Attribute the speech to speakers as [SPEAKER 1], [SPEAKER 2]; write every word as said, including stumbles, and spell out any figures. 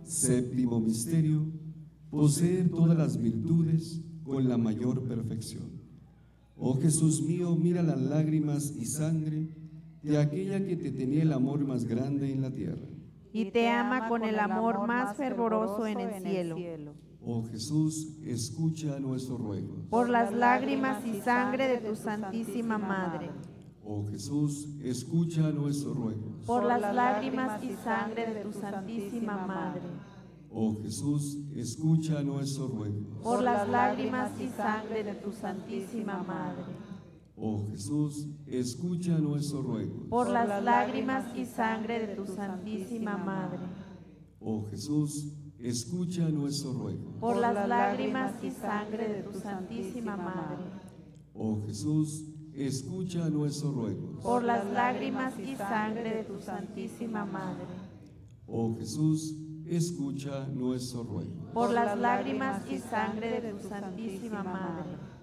[SPEAKER 1] Séptimo misterio: poseer todas las virtudes con la mayor perfección. Oh Jesús mío, mira las lágrimas y sangre de aquella que te tenía el amor más grande en la tierra
[SPEAKER 2] y te ama con el amor más fervoroso en el cielo.
[SPEAKER 1] Oh Jesús, escucha nuestros ruegos.
[SPEAKER 2] Por las lágrimas y sangre de tu Santísima Madre.
[SPEAKER 1] Oh Jesús, escucha nuestros ruegos.
[SPEAKER 2] Por las lágrimas y sangre de tu Santísima Madre.
[SPEAKER 1] Oh Jesús, escucha nuestros ruegos.
[SPEAKER 2] Por las lágrimas y sangre de tu Santísima Madre.
[SPEAKER 1] Oh Jesús, escucha nuestros ruegos.
[SPEAKER 2] Por las lágrimas y sangre de tu Santísima Madre.
[SPEAKER 1] Oh Jesús, escucha nuestros ruegos.
[SPEAKER 2] Por las lágrimas y sangre de tu Santísima Madre.
[SPEAKER 1] Oh Jesús, escucha nuestros ruegos.
[SPEAKER 2] Por las lágrimas y sangre de tu Santísima Madre.
[SPEAKER 1] Oh Jesús, escucha nuestros ruegos.
[SPEAKER 2] Por las lágrimas y sangre de tu Santísima Madre.